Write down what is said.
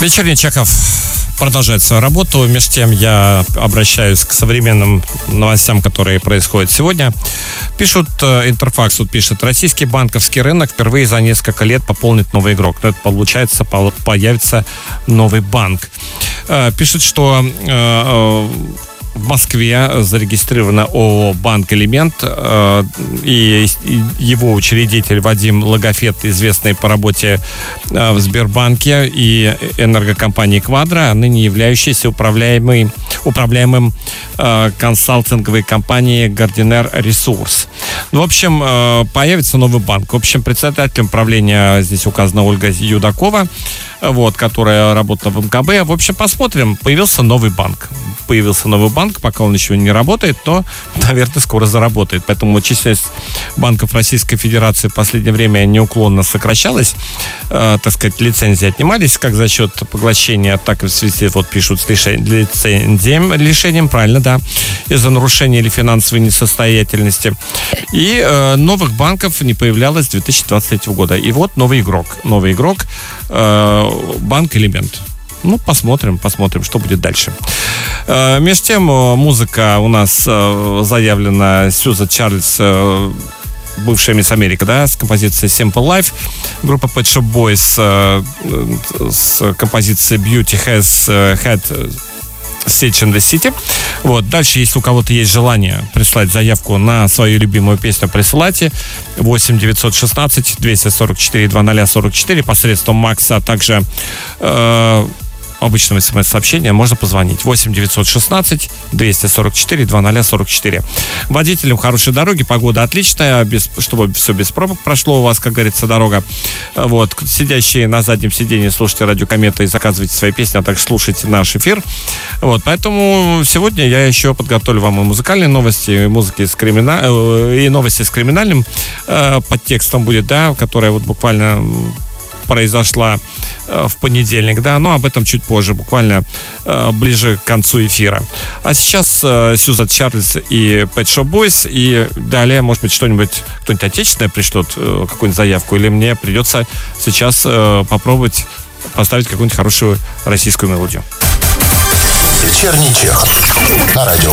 Вечерний Чехов продолжает свою работу. Между тем я обращаюсь к современным новостям, которые происходят сегодня. Пишут, Интерфакс тут пишет: российский банковский рынок впервые за несколько лет пополнит новый игрок. Это получается, появится новый банк. Пишут, что в Москве зарегистрировано ООО «Банк Элемент», и его учредитель Вадим Логофет, известный по работе в Сбербанке и энергокомпании «Квадро», ныне являющийся управляемым консалтинговой компанией «Гардинер Ресурс». В общем, появится новый банк. В общем, председателем правления здесь указана Ольга Юдакова, которая работала в МКБ. В общем, посмотрим. Появился новый банк. Пока он еще не работает, но, наверное, скоро заработает. Поэтому численность банков Российской Федерации в последнее время неуклонно сокращалась. Лицензии отнимались как за счет поглощения, так и в связи, пишут, с лишением, правильно, да, из-за нарушения или финансовой несостоятельности. И новых банков не появлялось с 2023 года. И вот новый игрок, банк «Элемент». Посмотрим, что будет дальше. Между тем, музыка у нас заявлена. Сьюзан Чарльз, бывшая Мисс Америка, да, с композицией Simple Life. Группа Pet Shop Boys с композицией Beauty Has Had Stitch in the City. Дальше, если у кого-то есть желание прислать заявку на свою любимую песню, присылайте 8 916 244 2044 посредством Макса, а также обычного смс-сообщения можно позвонить 8 916 244 2044. Водителям хорошей дороги, погода отличная, чтобы все без пробок прошло у вас, как говорится, дорога. Сидящие на заднем сиденье, слушайте радио Комета и заказывайте свои песни, а также слушайте наш эфир. Поэтому сегодня я еще подготовлю вам и музыкальные новости, и новости с криминальным подтекстом будет, да, которая буквально произошла в понедельник, да, но об этом чуть позже, буквально ближе к концу эфира. А сейчас Сьюзан Чарльз и Pet Shop Boys, и далее, может быть, кто-нибудь отечественное пришлет, какую-нибудь заявку, или мне придется сейчас попробовать поставить какую-нибудь хорошую российскую мелодию. Вечерний Чехов на радио